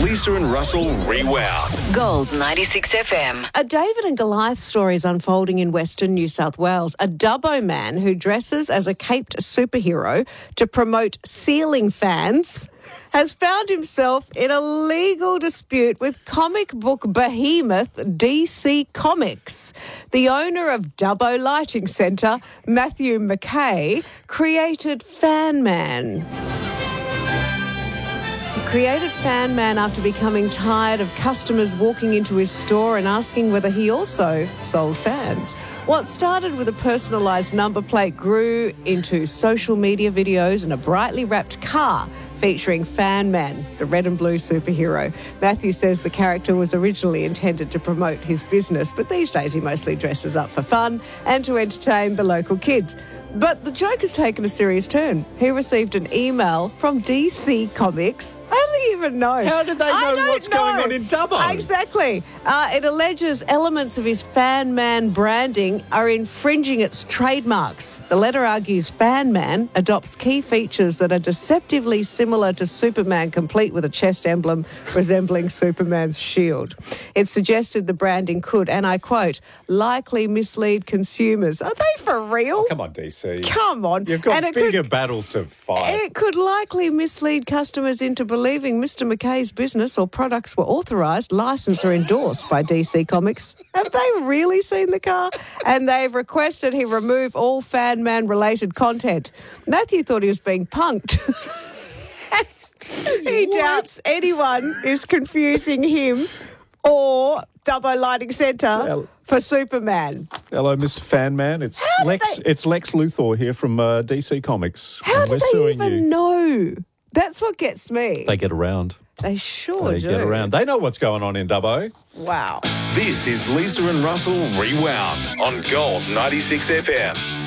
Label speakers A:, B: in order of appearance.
A: Lisa and Russell Rewound.
B: Gold 96 FM.
C: A David and Goliath story is unfolding in Western New South Wales. A Dubbo man who dresses as a caped superhero to promote ceiling fans has found himself in a legal dispute with comic book behemoth DC Comics. The owner of Dubbo Lighting Centre, Matthew McKay, created Fan Man. He created Fan Man after becoming tired of customers walking into his store and asking whether he also sold fans. What started with a personalised number plate grew into social media videos and a brightly wrapped car featuring Fan Man, the red and blue superhero. Matthew says the character was originally intended to promote his business, but these days he mostly dresses up for fun and to entertain the local kids. But the joke has taken a serious turn. He received an email from DC Comics. I don't even know.
D: How did they know what's going on in Dubbo?
C: Exactly. It alleges elements of his Fan Man branding are infringing its trademarks. The letter argues Fan Man adopts key features that are deceptively similar to Superman, complete with a chest emblem resembling Superman's shield. It suggested the branding could, and I quote, likely mislead consumers. Are they for real?
D: Come on, DC.
C: Come on.
D: You've got bigger battles to fight.
C: It could likely mislead customers into believing Mr. McKay's business or products were authorised, licensed or endorsed by DC Comics. Have they really seen the car? And they've requested he remove all Fan Man-related content. Matthew thought he was being punked. He doubts anyone is confusing him or Dubbo Lighting Centre for Superman.
D: Hello, Mr. Fan Man. It's Lex Luthor here from DC Comics.
C: How do they
D: suing
C: even
D: you.
C: know? That's what gets me.
D: They get around.
C: They sure do.
D: They get around. They know what's going on in Dubbo.
C: Wow.
A: This is Lisa and Russell Rewound on Gold 96 FM.